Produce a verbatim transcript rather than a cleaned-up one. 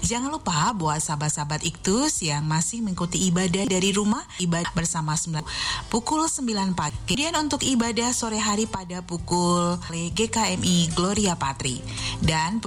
Jangan lupa buat sahabat-sahabat Iktus yang masih mengikuti ibadah dari rumah, ibadah bersama sembilan, pukul sembilan pagi. Kemudian untuk ibadah sore hari pada pukul G K M I Gloria Patri. Dan